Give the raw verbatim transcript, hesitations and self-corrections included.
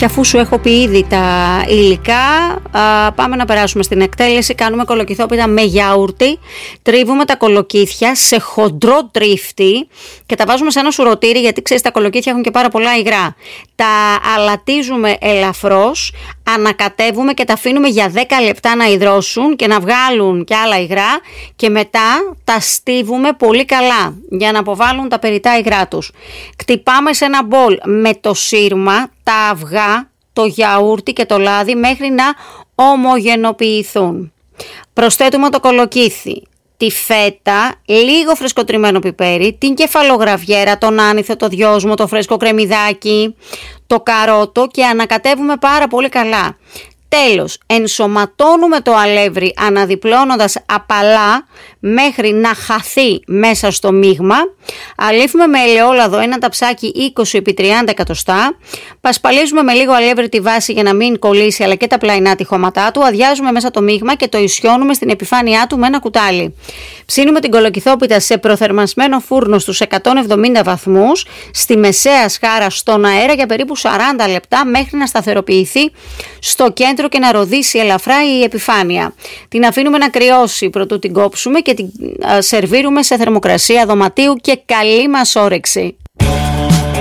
Και αφού σου έχω πει ήδη τα υλικά, α, πάμε να περάσουμε στην εκτέλεση. Κάνουμε κολοκυθόπιτα με γιαούρτι. Τρίβουμε τα κολοκύθια σε χοντρό τρίφτη και τα βάζουμε σε ένα σουρωτήρι, γιατί ξέρεις τα κολοκύθια έχουν και πάρα πολλά υγρά. Τα αλατίζουμε ελαφρώς, ανακατεύουμε και τα αφήνουμε για δέκα λεπτά να υδρώσουν και να βγάλουν και άλλα υγρά, και μετά τα στίβουμε πολύ καλά για να αποβάλουν τα περιττά υγρά τους. Κτυπάμε σε ένα μπολ με το σύρμα, τα αυγά, το γιαούρτι και το λάδι μέχρι να ομογενοποιηθούν. Προσθέτουμε το κολοκύθι, τη φέτα, λίγο φρεσκοτριμμένο πιπέρι, την κεφαλογραβιέρα, τον άνηθο, το δυόσμο, το φρέσκο κρεμμυδάκι, το καρότο και ανακατεύουμε πάρα πολύ καλά. Τέλος, ενσωματώνουμε το αλεύρι αναδιπλώνοντας απαλά μέχρι να χαθεί μέσα στο μείγμα. Αλείφουμε με ελαιόλαδο ένα ταψάκι είκοσι επί τριάντα εκατοστά. Πασπαλίζουμε με λίγο αλεύρι τη βάση για να μην κολλήσει, αλλά και τα πλαϊνά τυχώματά του. Αδειάζουμε μέσα το μείγμα και το ισιώνουμε στην επιφάνειά του με ένα κουτάλι. Ψήνουμε την κολοκυθόπιτα σε προθερμασμένο φούρνο στους εκατόν εβδομήντα βαθμούς, στη μεσαία σχάρα στον αέρα για περίπου σαράντα λεπτά, μέχρι να σταθεροποιηθεί στο κέντρο και να ροδίσει ελαφρά η επιφάνεια. Την αφήνουμε να κρυώσει προτού την κόψουμε και την α, σερβίρουμε σε θερμοκρασία δωματίου και καλή μας όρεξη.